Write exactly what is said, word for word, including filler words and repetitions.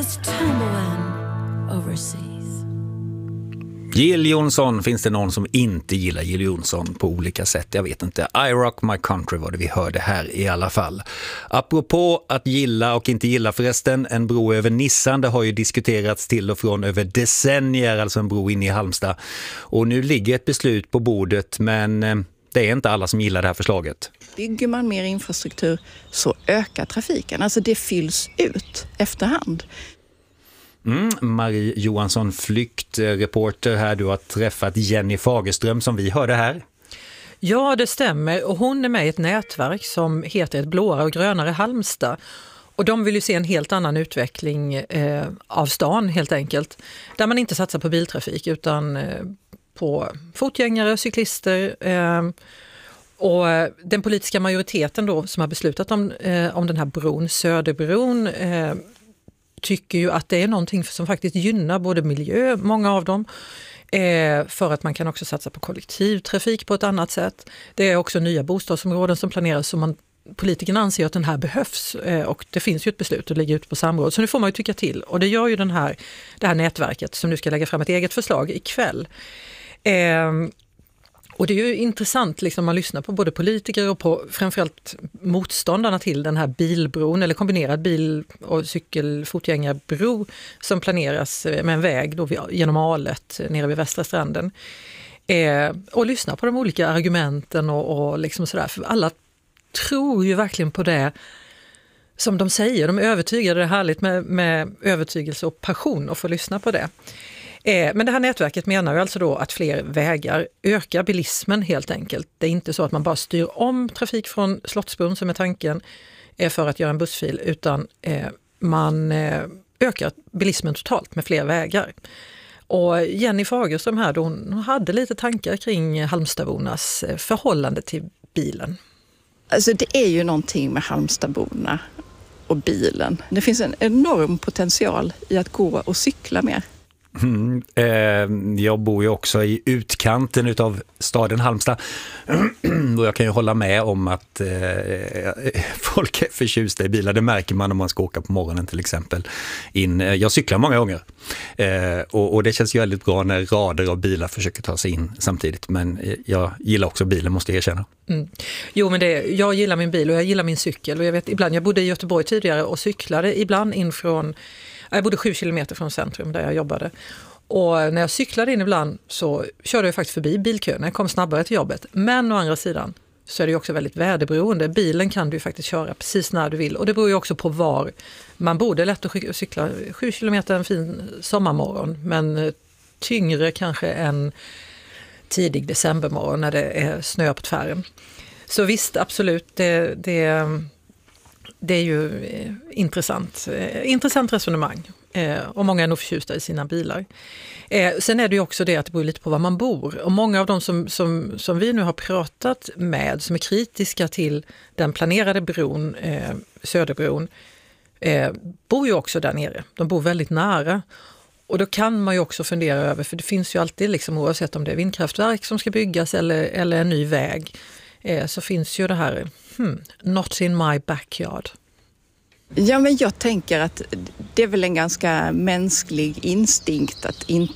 is tumbling overseas. Jill Johnson, finns det någon som inte gillar Jill Johnson på olika sätt? Jag vet inte. I Rock My Country var det vi hörde här i alla fall. Apropå att gilla och inte gilla förresten, en bro över Nissan, det har ju diskuterats till och från över decennier, alltså en bro in i Halmstad. Och nu ligger ett beslut på bordet, men det är inte alla som gillar det här förslaget. Bygger man mer infrastruktur så ökar trafiken, alltså det fylls ut efterhand. Mm, Marie Johansson, flyktreporter här. Du har träffat Jenny Fagerström som vi hörde här. Ja, det stämmer. Och hon är med i ett nätverk som heter Ett blåare och grönare Halmstad. Och de vill ju se en helt annan utveckling eh, av stan helt enkelt. Där man inte satsar på biltrafik utan eh, på fotgängare, cyklister. Eh, och den politiska majoriteten då som har beslutat om, eh, om den här bron, Söderbron, eh, tycker ju att det är någonting som faktiskt gynnar både miljö, många av dem, eh, för att man kan också satsa på kollektivtrafik på ett annat sätt. Det är också nya bostadsområden som planeras som man, politikerna anser att den här behövs eh, och det finns ju ett beslut att ligga ute på samråd. Så nu får man ju tycka till och det gör ju den här, det här nätverket som nu ska lägga fram ett eget förslag ikväll. Eh, Och det är ju intressant liksom man lyssnar på både politiker och på framförallt motståndarna till den här bilbron eller kombinerad bil- och cykelfotgängarbro som planeras med en väg då genom Alet nere vid Västra stranden. Eh, och lyssna på de olika argumenten och, och liksom sådär. För alla tror ju verkligen på det som de säger. De är övertygade, det är härligt med, med övertygelse och passion att få lyssna på det. Eh, men det här nätverket menar ju alltså då att fler vägar ökar bilismen helt enkelt. Det är inte så att man bara styr om trafik från Slottsbron som är tanken eh, för att göra en bussfil utan eh, man eh, ökar bilismen totalt med fler vägar. Och Jenny Fagerström här då, hon hade lite tankar kring Halmstadbornas eh, förhållande till bilen. Alltså det är ju någonting med Halmstadborna och bilen. Det finns en enorm potential i att gå och cykla mer. Mm, eh, jag bor ju också i utkanten utav staden Halmstad och jag kan ju hålla med om att eh, folk är förtjusta i bilar. Det märker man om man ska åka på morgonen till exempel. In, jag cyklar många gånger eh, och, och det känns ju väldigt bra när rader av bilar försöker ta sig in samtidigt, men jag gillar också bilen, måste jag erkänna. Mm. Jo, men det, jag gillar min bil och jag gillar min cykel och jag vet ibland, jag bodde i Göteborg tidigare och cyklade ibland in från Jag bodde sju kilometer från centrum där jag jobbade. Och när jag cyklade in ibland så körde jag faktiskt förbi bilkön. Jag kom snabbare till jobbet. Men å andra sidan så är det ju också väldigt väderberoende. Bilen kan du ju faktiskt köra precis när du vill. Och det beror ju också på var man bor. Det är lätt att cykla sju kilometer en fin sommarmorgon. Men tyngre kanske en tidig decembermorgon när det är snö på tvären. Så visst, absolut, det... det Det är ju eh, intressant. Eh, intressant resonemang. Eh, och många är nog förtjusta i sina bilar. Eh, sen är det ju också det att det beror lite på var man bor. Och många av de som, som, som vi nu har pratat med som är kritiska till den planerade bron, eh, Söderbron, eh, bor ju också där nere. De bor väldigt nära. Och då kan man ju också fundera över, för det finns ju alltid liksom, oavsett om det är vindkraftverk som ska byggas eller, eller en ny väg, eh, så finns ju det här hmm, not in my backyard. Ja, men jag tänker att det är väl en ganska mänsklig instinkt att inte